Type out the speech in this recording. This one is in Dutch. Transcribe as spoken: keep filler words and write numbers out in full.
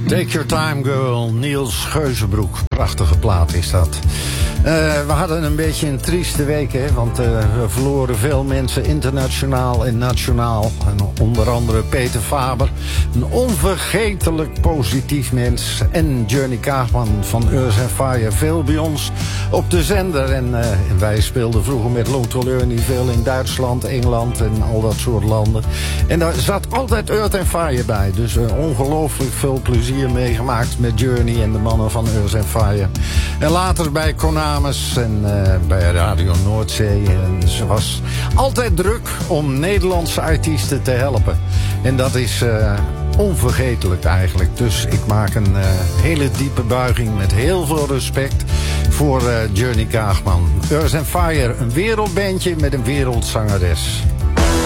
Take Your Time Girl, Niels Geuzenbroek. Prachtige plaat is dat. Uh, we hadden een beetje een trieste week, hè, want uh, we verloren veel mensen internationaal en nationaal. En onder andere Peter Faber, een onvergetelijk positief mens. En Journey Kaagman van Earth and Fire, veel bij ons op de zender. En, uh, en wij speelden vroeger met Lontoleur veel in Duitsland, Engeland en al dat soort landen. En daar zat altijd Earth and Fire bij. Dus uh, ongelooflijk veel plezier meegemaakt met Journey en de mannen van Earth and Fire. En later bij Konamis en uh, bij Radio Noordzee. En ze was altijd druk om Nederlandse artiesten te helpen. En dat is uh, onvergetelijk eigenlijk. Dus ik maak een uh, hele diepe buiging met heel veel respect voor uh, Journey Kaagman. Earth and Fire, een wereldbandje met een wereldzangeres.